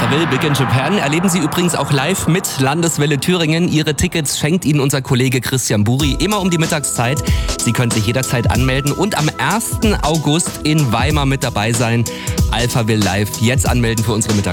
Will, Big in Japan erleben Sie übrigens auch live mit Landeswelle Thüringen. Ihre Tickets schenkt Ihnen unser Kollege Christian Buri immer um die Mittagszeit. Sie können sich jederzeit anmelden und am 1. August in Weimar mit dabei sein. Alpha Will live. Jetzt anmelden für unsere Mittagszeit.